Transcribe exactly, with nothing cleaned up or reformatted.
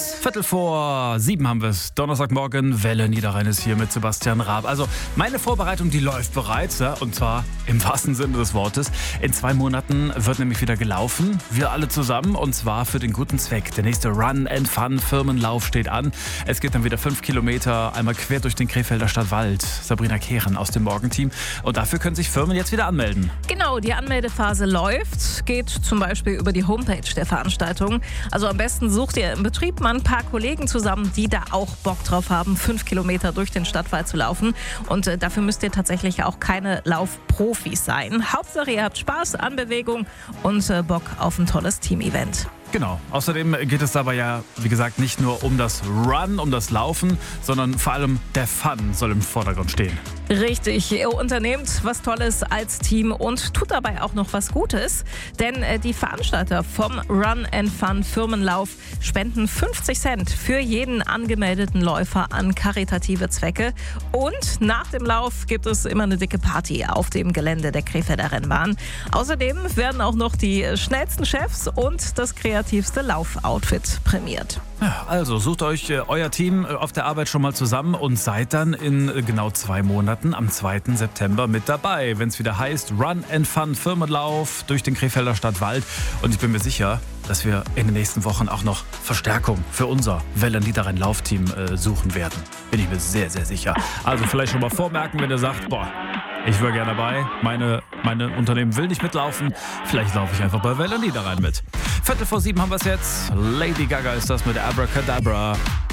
es. Viertel vor sieben haben wir es. Donnerstagmorgen, Welle Niederrhein ist hier mit Sebastian Raab. Also meine Vorbereitung, die läuft bereits, ja, und zwar im wahrsten Sinne des Wortes. In zwei Monaten wird nämlich wieder gelaufen. Wir alle zusammen und zwar für den guten Zweck. Der nächste Run and Fun Firmenlauf steht an. Es geht dann wieder fünf Kilometer einmal quer durch den Krefelder Stadtwald. Sabrina Kehren aus dem Morgenteam. Und dafür können sich Firmen jetzt wieder anmelden. Genau, die Anmeldephase läuft. Geht zum Beispiel über die Homepage der Veranstaltung. Also am besten sucht ihr im Betrieb mal ein paar Kollegen zusammen, die da auch Bock drauf haben, fünf Kilometer durch den Stadtwald zu laufen. Und äh, dafür müsst ihr tatsächlich auch keine Laufprofis sein. Hauptsache, ihr habt Spaß an Bewegung und äh, Bock auf ein tolles Teamevent. Genau. Außerdem geht es dabei ja, wie gesagt, nicht nur um das Run, um das Laufen, sondern vor allem der Fun soll im Vordergrund stehen. Richtig, ihr unternehmt was Tolles als Team und tut dabei auch noch was Gutes. Denn äh, die Veranstalter vom Run and Fun Firmenlauf spenden fünfzig Cent für jeden angemeldeten Läufer an karitative Zwecke. Und nach dem Lauf gibt es immer eine dicke Party auf dem Gelände der Krefelder Rennbahn. Außerdem werden auch noch die schnellsten Chefs und das kreativste Laufoutfit prämiert. Ja, also sucht euch äh, euer Team äh, auf der Arbeit schon mal zusammen und seid dann in äh, genau zwei Monaten am zweiten September mit dabei, wenn es wieder heißt Run and Fun Firmenlauf durch den Krefelder Stadtwald. Und ich bin mir sicher, dass wir in den nächsten Wochen auch noch Verstärkung für unser Welle Niederrhein Laufteam äh, suchen werden. Bin ich mir sehr, sehr sicher. Also vielleicht schon mal vormerken, wenn ihr sagt, boah, ich wäre gerne dabei, meine, meine Unternehmen will nicht mitlaufen, vielleicht laufe ich einfach bei Welle Niederrhein mit. Viertel vor sieben haben wir es jetzt. Lady Gaga ist das mit Abracadabra.